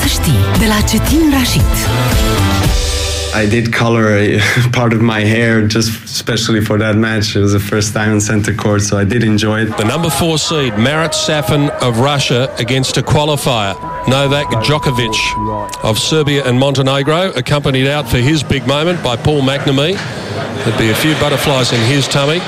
știi, de la Cetin Rashid. I did color part of my hair just especially for that match. It was the first time on center court, so I did enjoy it. The number 4 seed, Marat Safin of Russia, against a qualifier, Novak Djokovic of Serbia and Montenegro, accompanied out for his big moment by Paul McNamee. There'd be a few butterflies in his tummy.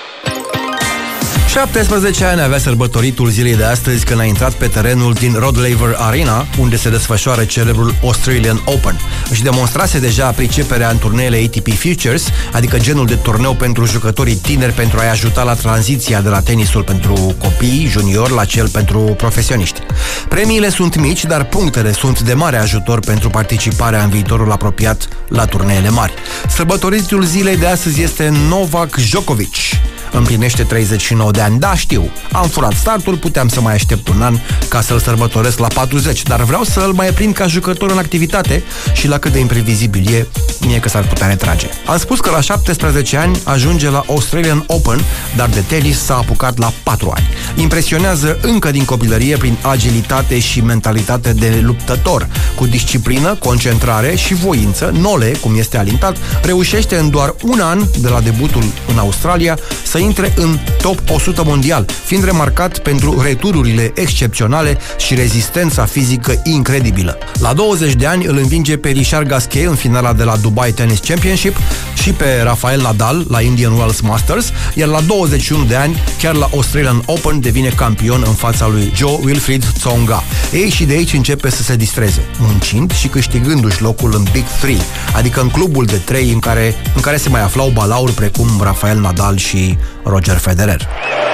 17 ani avea sărbătoritul zilei de astăzi când a intrat pe terenul din Rod Laver Arena, unde se desfășoară celebrul Australian Open. Își demonstrase deja priceperea în turneele ATP Futures, adică genul de turneu pentru jucătorii tineri pentru a-i ajuta la tranziția de la tenisul pentru copii, junior, la cel pentru profesioniști. Premiile sunt mici, dar punctele sunt de mare ajutor pentru participarea în viitorul apropiat la turneele mari. Sărbătoritul zilei de astăzi este Novak Djokovic. Împlinește 39 de ani. Da, știu, am furat startul, puteam să mai aștept un an ca să-l sărbătoresc la 40, dar vreau să-l mai prind ca jucător în activitate și la cât de imprevizibil e, mie că s-ar putea retrage. Am spus că la 17 ani ajunge la Australian Open, dar de tenis s-a apucat la 4 ani. Impresionează încă din copilărie prin agilitate și mentalitate de luptător. Cu disciplină, concentrare și voință, Nole, cum este alintat, reușește în doar un an de la debutul în Australia să intre în top 100 mondial, fiind remarcat pentru retururile excepționale și rezistența fizică incredibilă. La 20 de ani îl învinge pe Richard Gasquet în finala de la Dubai Tennis Championship și pe Rafael Nadal la Indian Wells Masters, iar la 21 de ani, chiar la Australian Open, devine campion în fața lui Joe Wilfried Tsonga. Ei, și de aici începe să se distreze, muncind și câștigându-și locul în Big Three, adică în clubul de 3 în care se mai aflau balauri precum Rafael Nadal și Roger Federer.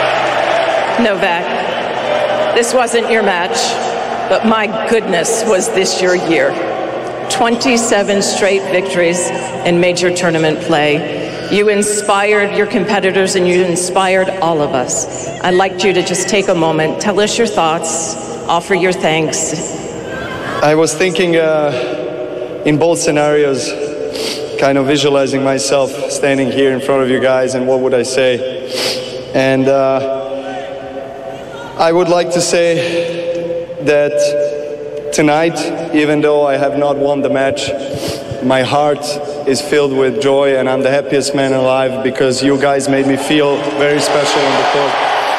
Novak, this wasn't your match, but my goodness, was this your year. 27 straight victories in major tournament play. You inspired your competitors and you inspired all of us. I'd like you to just take a moment, tell us your thoughts, offer your thanks. I was thinking in both scenarios, kind of visualizing myself standing here in front of you guys and what would I say. And I would like to say that tonight, even though I have not won the match, my heart is filled with joy and I'm the happiest man alive because you guys made me feel very special on the court.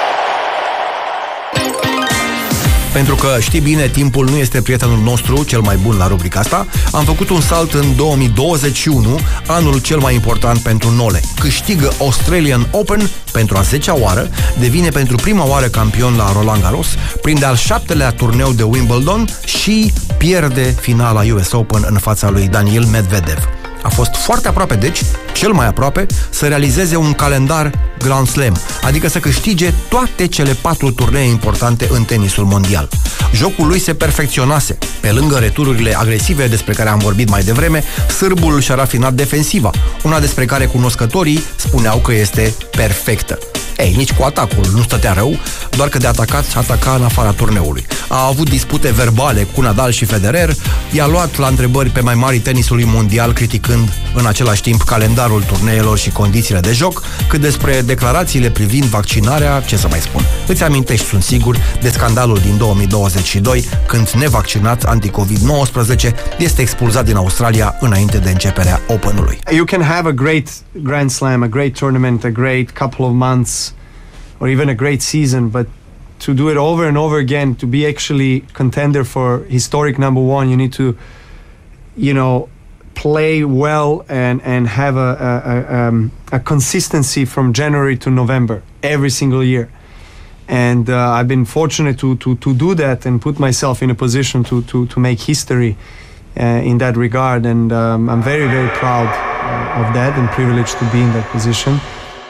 Pentru că, știi bine, timpul nu este prietenul nostru cel mai bun la rubrica asta, am făcut un salt în 2021, anul cel mai important pentru Nole. Câștigă Australian Open pentru a 10-a oară, devine pentru prima oară campion la Roland Garros, prinde al 7-lea turneu de Wimbledon și pierde finala US Open în fața lui Daniil Medvedev. A fost foarte aproape, deci, cel mai aproape, să realizeze un calendar Grand Slam, adică să câștige toate cele 4 turnee importante în tenisul mondial. Jocul lui se perfecționase. Pe lângă retururile agresive despre care am vorbit mai devreme, sârbul și-a rafinat defensiva, una despre care cunoscătorii spuneau că este perfectă. Ei, nici cu atacul nu stătea rău, doar că de atacat ataca în afara turneului. A avut dispute verbale cu Nadal și Federer, i-a luat la întrebări pe mai mari tenisului mondial, criticând în același timp calendarul turneelor și condițiile de joc, cât despre declarațiile privind vaccinarea, ce să mai spun. Îți amintești, sunt sigur, de scandalul din 2022, când nevaccinat anti-COVID-19 este expulzat din Australia înainte de începerea Openului. You can have a great Grand Slam, a great tournament, a great couple of months or even a great season, but to do it over and over again, to be actually contender for historic number one, you need to, you know, play well and have a consistency from January to November every single year. And I've been fortunate to do that and put myself in a position to make history in that regard. And I'm very, very proud of that and privileged to be in that position.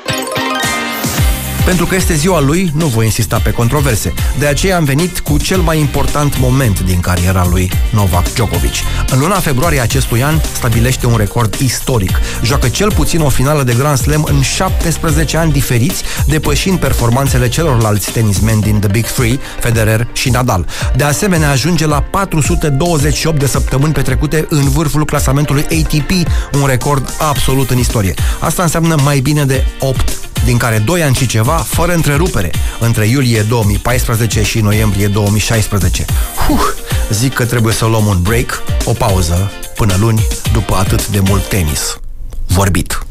Pentru că este ziua lui, nu voi insista pe controverse. De aceea am venit cu cel mai important moment din cariera lui Novak Djokovic. În luna februarie acestui an stabilește un record istoric. Joacă cel puțin o finală de Grand Slam în 17 ani diferiți, depășind performanțele celorlalți tenismeni din The Big Three, Federer și Nadal. De asemenea, ajunge la 428 de săptămâni petrecute în vârful clasamentului ATP, un record absolut în istorie. Asta înseamnă mai bine de 8, din care 2 ani și ceva, fără întrerupere, între iulie 2014 și noiembrie 2016. zic că trebuie să luăm un break, o pauză, până luni, după atât de mult tenis. Vorbit.